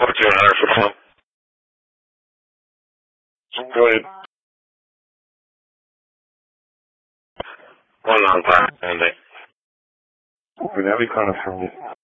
What's your honor for phone? Go ahead. One non-class ending. Would that be kind of funny?